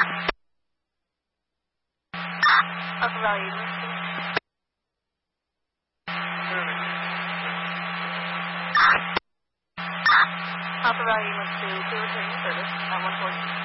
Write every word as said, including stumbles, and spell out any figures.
Alpha Valley, Alpha Valley wants to do returning service at one forty.